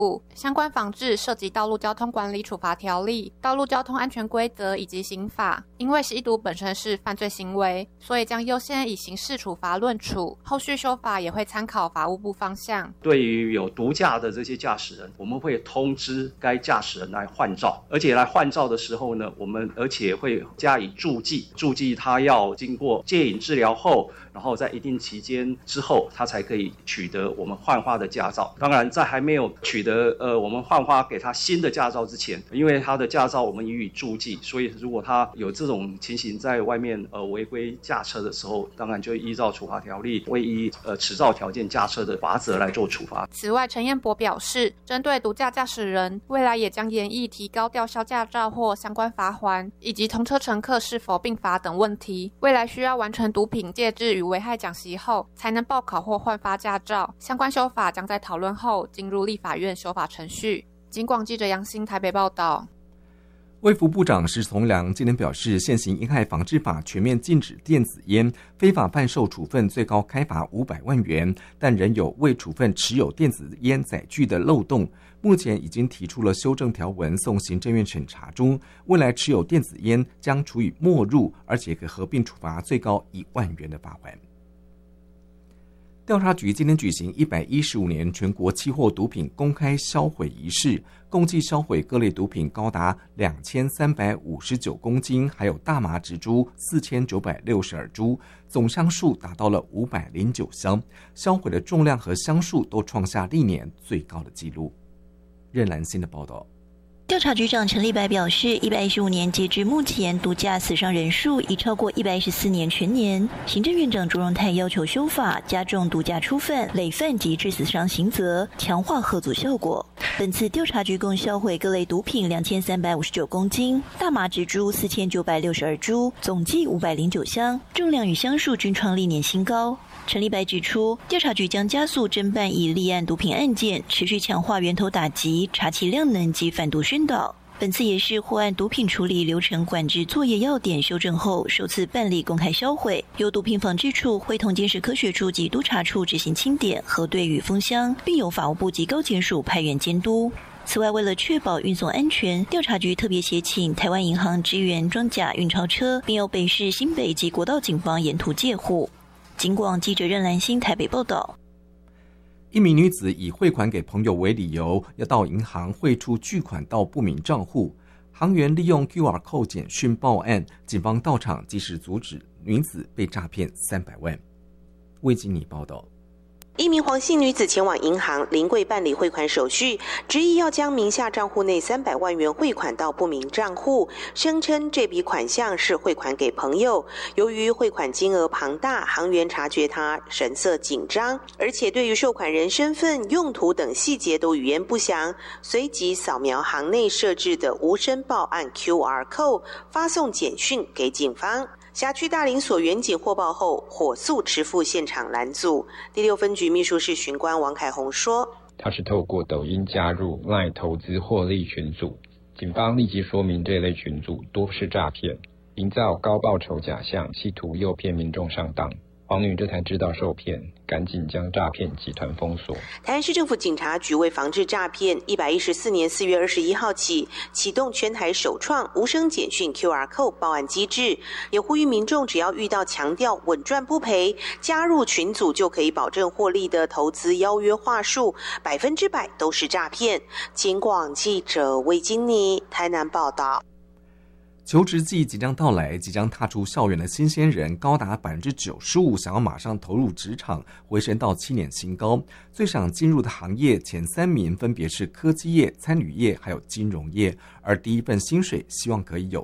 部。相关防治涉及道路交通管理处罚条例、道路交通安全规则以及刑法。因为吸毒本身是犯罪行为，所以将优先以刑事处罚论处，后续修法也会参考法务部方向。 对于有毒驾的这些驾驶人，我们会通知该驾驶人来换照，而且来换照的时候呢，我们而且会加以注记他要经过戒瘾治疗后，然后在一定期间之后，他才可以取得我们换发的驾照。当然，在还没有取得我们换发给他新的驾照之前，因为他的驾照我们予以注记，所以如果他有这种情形在外面违规驾车的时候，当然就依照处罚条例，会依持照条件驾车的罚则来做处罚。 此外，陈彦博表示，针对毒驾驾驶人，未来也将研议提高吊销驾照或相关罚锾，以及同车乘客是否并罚等问题。未来需要完成毒品戒治与危害讲习后，才能报考或换发驾照。相关修法将在讨论后进入立法院修法程序。警广记者杨欣台北报道。 卫福部长施从良今天表示，现行烟害防治法全面禁止电子烟，非法贩售处分最高开罚500万元，但仍有未处分持有电子烟载具的漏洞。目前已经提出了修正条文送行政院审查中，未来持有电子烟将处以没入，而且可合并处罚最高1万元的罚锾。调查局今天举行115年全国期货毒品公开销毁仪式，共计销毁各类毒品高达2359公斤，还有大麻植株4962株，总箱数达到了509箱，销毁的重量和箱数都创下历年最高的纪录。任兰心的报道。 调查局长陈立白表示，115年截至目前，毒驾死伤人数已超过114年全年。行政院长卓荣泰要求修法，加重毒驾初犯、累犯及致死伤刑责，强化吓阻效果。本次调查局共销毁各类毒品2359公斤，大麻植株4962株，总计509箱，重量与箱数均创历年新高。陈立白指出，调查局将加速侦办已立案毒品案件，持续强化源头打击、查缉量能及反毒宣导。本次也是获案毒品处理流程管制作业要点修正后首次办理公开销毁，由毒品防治处会同监视科学处及督察处执行清点、核对与封箱，并由法务部及高检署派员监督。此外，为了确保运送安全，调查局特别协请台湾银行支援装甲运钞车，并由北市新北及国道警方沿途戒护。警广记者任兰心台北报道。 一名女子以汇款给朋友为理由，要到银行汇出巨款到不明账户，行员利用 QR Code 简讯报案，警方到场及时阻止女子被诈骗300万。魏经理报道。 一名黄姓女子前往银行临柜办理汇款手续，执意要将名下账户内300万元汇款到不明账户，声称这笔款项是汇款给朋友。由于汇款金额庞大，行员察觉她神色紧张，而且对于收款人身份、用途等细节都语言不详，随即扫描行内设置的无声报案 QR Code， 发送简讯给警方。辖区大林所员警获报后，火速持赴现场拦阻。第6分局秘书室巡官王凯宏说：“ 他是透过抖音加入 LINE 投资获利群组，警方立即说明这类群组多是诈骗，营造高报酬假象，企图诱骗民众上当。黄女这才知道受骗，赶紧将诈骗集团封锁。” 台南市政府警察局为防治诈骗，114年4月21号起启动全台首创无声简讯 QR Code 报案机制，也呼吁民众只要遇到强调稳赚不赔，加入群组就可以保证获利的投资邀约话术，100%都是诈骗。警广记者魏金妮台南报道。 求职季即将到来，即将踏出校园的新鲜人高达95%想要马上投入职场，回升到7年新高。最想进入的行业前3名分别是科技业、餐旅业还有金融业，而第一份薪水希望可以有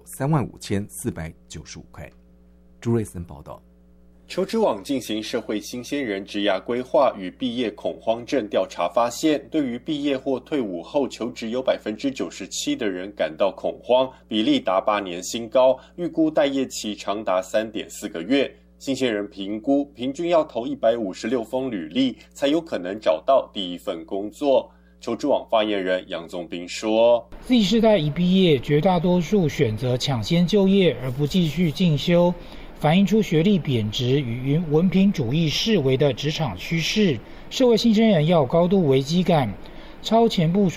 35495块。朱瑞森报道。 求职网进行社会新鲜人职涯规划与毕业恐慌症调查发现，对于毕业或退伍后求职有97%的人感到恐慌，比例达8年新高，预估待业期长达3.4个月。新鲜人评估平均要投156封履历，才有可能找到第一份工作。求职网发言人杨宗斌说 ：“Z 世代一毕业，绝大多数选择抢先就业，而不继续进修。”反映出学历贬值与文凭主义式微的职场趋势，社会新鲜人要有高度危机感。 超前部署